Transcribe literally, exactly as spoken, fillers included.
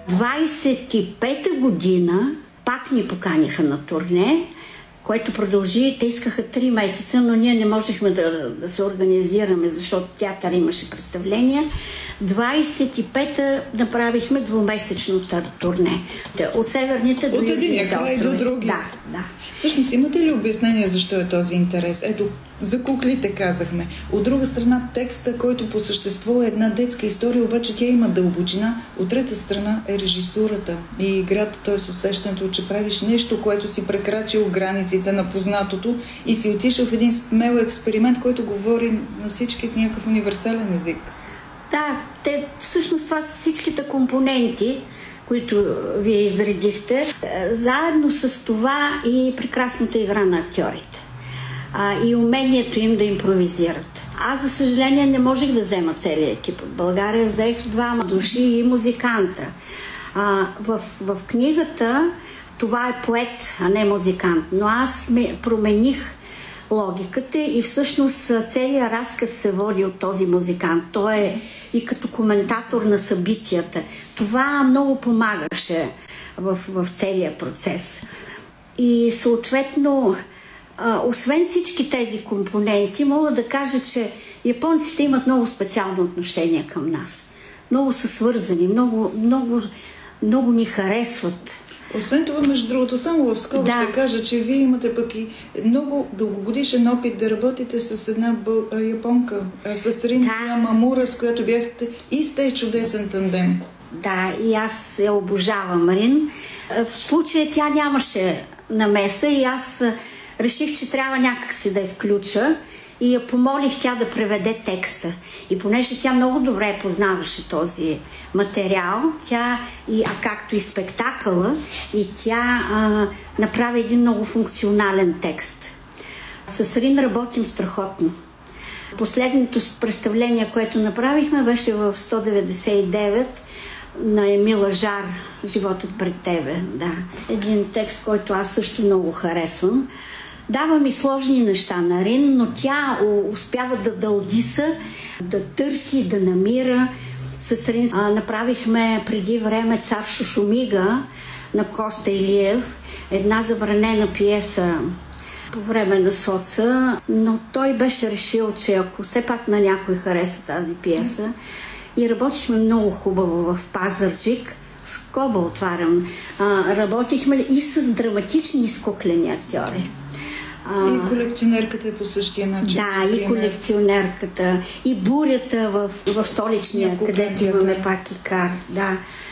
двайсет и пета година пак ни поканиха на турне, което продължи. Те искаха три месеца, но ние не можехме да, да се организираме, защото театър имаше представления. двайсет и пета направихме двумесечно турне. От северните до южните острови. От единия край до други. Да, да. Всъщност, имате ли обяснение защо е този интерес? Ето, за куклите казахме. От друга страна, текста, който по същество е една детска история, обаче тя има дълбочина. От трета страна е режисурата и играта, т.е. усещането, че правиш нещо, което си прекрачил границите на познатото и си отишъл в един смел експеримент, който говори на всички с някакъв универсален език. Да, те, всъщност това са всичките компоненти, които вие изредихте, заедно с това и прекрасната игра на актьорите а, и умението им да импровизират. Аз, за съжаление, не можех да взема целият екип. От България взех двама души и музиканта. А, в, в книгата това е поет, а не музикант, но аз ме промених логиката и всъщност целият разказ се води от този музикант. Той е и като коментатор на събитията. Това много помагаше в, в целия процес. И съответно, а, освен всички тези компоненти, мога да кажа, че японците имат много специално отношение към нас. Много са свързани, много, много, много ни харесват. Освен това, между другото, само в скоро да. ще кажа, че вие имате пък и много дългогодишен опит да работите с една бъл... японка, с Рин да. Ямамура, с която бяхте и сте чудесен тандем. Да, и аз я обожавам Рин. В случая тя нямаше намеса и аз реших, че трябва някак си да я включа и я помолих тя да преведе текста. И понеже тя много добре познаваше този материал, тя, и, а както и спектакъла, и тя а, направи един много функционален текст. С Рин работим страхотно. Последното представление, което направихме, беше в сто деветдесет и девет на Емила Жар "Животът пред тебе". Да. Един текст, който аз също много харесвам. Дава ми сложни неща на Рин, но тя успява да дълдиса, да търси, да намира. С Рин а, направихме преди време "Цар Шушумига" на Коста Илиев, една забранена пиеса по време на соца, но той беше решил, че ако все пак на някой хареса тази пиеса, и работихме много хубаво в Пазарджик, скоба отварям, а, работихме и с драматични изкуклени актьори. А, и колекционерката е по същия начин. Да, и колекционерката, и бурята в, в столичния, някога, където имаме пак и кар. Да.